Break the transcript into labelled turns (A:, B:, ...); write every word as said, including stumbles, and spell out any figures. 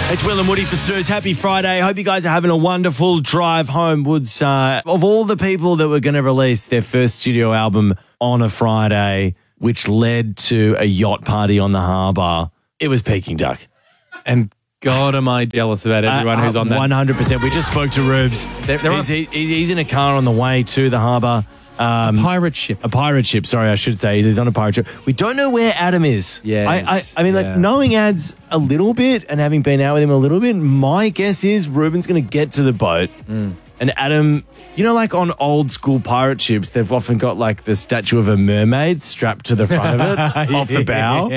A: It's Will and Woody for Snooze. Happy Friday. Hope you guys are having a wonderful drive home. Woods, uh, of all the people that were going to release their first studio album on a Friday, which led to a yacht party on the harbour, it was Peking Duck.
B: And God, am I jealous about everyone
A: uh,
B: who's on that.
A: one hundred percent. We just spoke to Rubes.
B: They're- they're
A: he's, he- he's in a car on the way to the harbour. Um,
B: Pirate ship.
A: A pirate ship, sorry, I should say. He's on a pirate ship. We don't know where Adam is.
B: Yes,
A: I, I, I mean, like,
B: yeah.
A: knowing Ads a little bit and having been out with him a little bit, my guess is Ruben's going to get to the boat.
B: Mm.
A: And Adam, you know, like on old school pirate ships, they've often got like the statue of a mermaid strapped to the front of it off the bow.